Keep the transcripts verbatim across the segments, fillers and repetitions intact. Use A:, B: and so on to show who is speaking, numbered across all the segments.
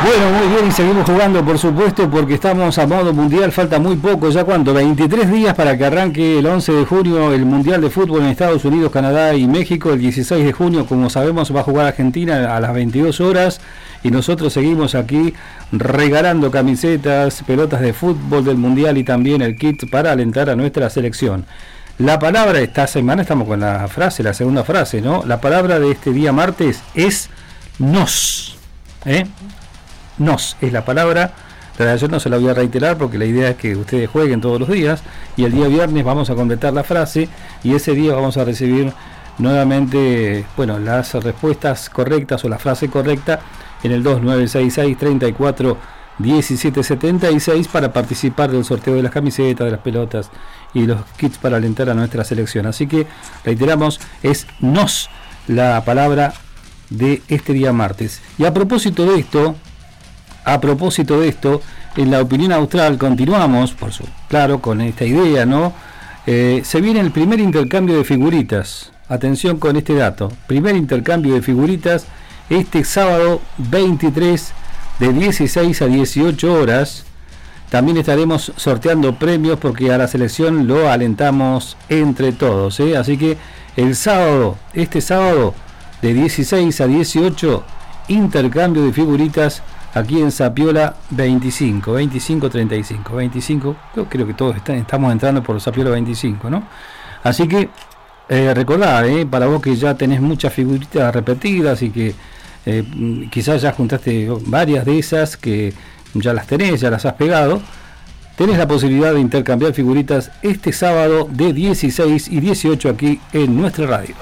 A: Bueno, muy bien, y seguimos jugando, por supuesto, porque estamos a modo mundial, falta muy poco, ya cuánto, veintitrés días para que arranque el once de junio el Mundial de Fútbol en Estados Unidos, Canadá y México. El dieciséis de junio, como sabemos, va a jugar Argentina a las veintidós horas y nosotros seguimos aquí regalando camisetas, pelotas de fútbol del Mundial y también el kit para alentar a nuestra selección. La palabra esta semana, estamos con la frase, la segunda frase, ¿no? La palabra de este día martes es nos, ¿eh? Nos es la palabra. La de ayer no se la voy a reiterar porque la idea es que ustedes jueguen todos los días y el día viernes vamos a completar la frase y ese día vamos a recibir nuevamente, bueno, las respuestas correctas o la frase correcta en el dos nueve seis seis, treinta y cuatro, diecisiete setenta y seis para participar del sorteo de las camisetas, de las pelotas y los kits para alentar a nuestra selección. Así que reiteramos, es nos la palabra de este día martes. Y a propósito de esto, A propósito de esto, en la opinión austral continuamos, por su, claro, con esta idea, ¿no? Eh, se viene el primer intercambio de figuritas. Atención con este dato. Primer intercambio de figuritas este sábado veintitrés de dieciséis a dieciocho horas. También estaremos sorteando premios porque a la selección lo alentamos entre todos, ¿eh? Así que el sábado, este sábado de dieciséis a dieciocho, intercambio de figuritas aquí en Zapiola veinticinco, veinticinco, treinta y cinco, veinticinco, yo creo que todos están, estamos entrando por Zapiola veinticinco, ¿no? Así que eh, recordad, eh, para vos que ya tenés muchas figuritas repetidas y que eh, quizás ya juntaste varias de esas que ya las tenés, ya las has pegado, tenés la posibilidad de intercambiar figuritas este sábado de dieciséis y dieciocho aquí en nuestra radio.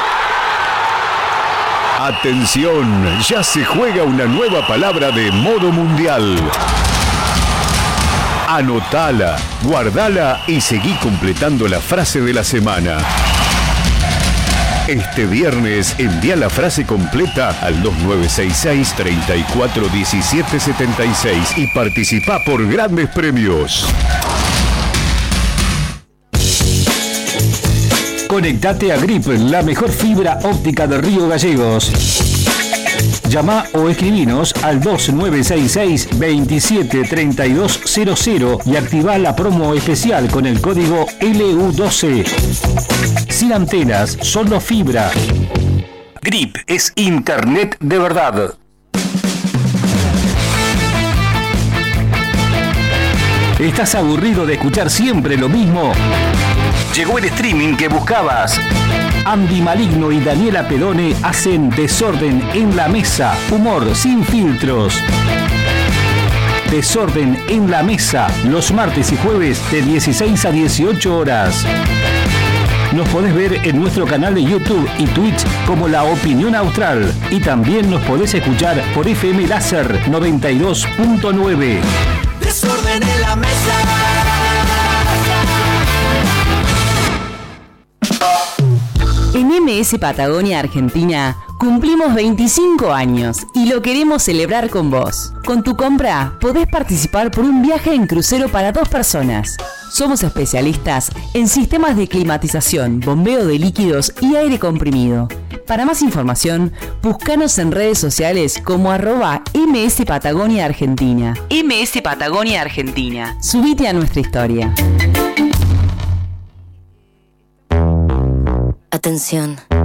B: Atención, ya se juega una nueva palabra de modo mundial. Anotala, guardala y seguí completando la frase de la semana. Este viernes envía la frase completa al dos nueve seis seis, treinta y cuatro, diecisiete setenta y seis y participa por grandes premios.
A: Conectate a Grip, la mejor fibra óptica de Río Gallegos. Llama o escribinos al dos nueve seis seis, veintisiete, treinta y dos cero cero y activa la promo especial con el código L U doce. Sin antenas, solo fibra. Grip es internet de verdad. ¿Estás aburrido de escuchar siempre lo mismo? Llegó el streaming que buscabas. Andy Maligno y Daniela Pedone hacen Desorden en la Mesa. Humor sin filtros. Desorden en la Mesa. Los martes y jueves de dieciséis a dieciocho horas. Nos podés ver en nuestro canal de YouTube y Twitch como La Opinión Austral. Y también nos podés escuchar por F M Láser noventa y dos punto nueve.
C: Desorden en la Mesa.
D: En M S Patagonia Argentina cumplimos veinticinco años y lo queremos celebrar con vos. Con tu compra podés participar por un viaje en crucero para dos personas. Somos especialistas en sistemas de climatización, bombeo de líquidos y aire comprimido. Para más información, búscanos en redes sociales como arroba M S Patagonia Argentina. M S Patagonia Argentina. Subite a nuestra historia.
E: Atención.